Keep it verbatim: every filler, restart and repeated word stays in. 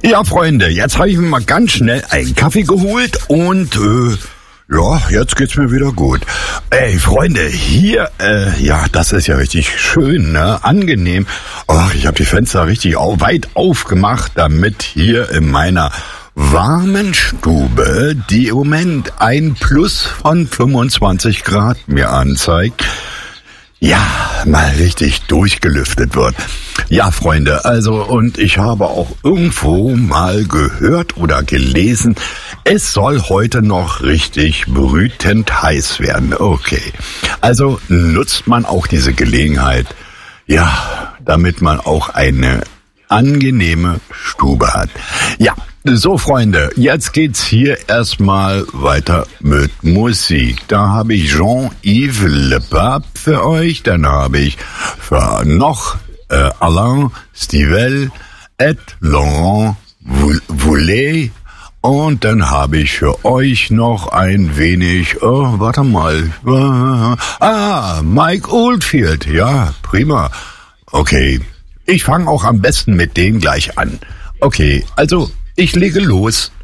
Ja, Freunde, jetzt habe ich mir mal ganz schnell einen Kaffee geholt und äh, ja, jetzt geht's mir wieder gut. Ey, Freunde, hier, äh, ja, das ist ja richtig schön, ne? Angenehm. Ach, ich habe die Fenster richtig au- weit aufgemacht, damit hier in meiner warmen Stube, die im Moment ein Plus von fünfundzwanzig Grad mir anzeigt, ja, mal richtig durchgelüftet wird. Ja, Freunde, also und ich habe auch irgendwo mal gehört oder gelesen, es soll heute noch richtig brütend heiß werden. Okay, also nutzt man auch diese Gelegenheit, ja, damit man auch eine angenehme Stube hat. Ja, so Freunde, jetzt geht's hier erstmal weiter mit Musik. Da habe ich Jean-Yves Le Pape für euch, dann habe ich für noch äh, Alain Stivell, et Laurent Voulez und dann habe ich für euch noch ein wenig, oh, warte mal, ah, Mike Oldfield, ja, prima. Okay, ich fange auch am besten mit dem gleich an. Okay, also ich lege los.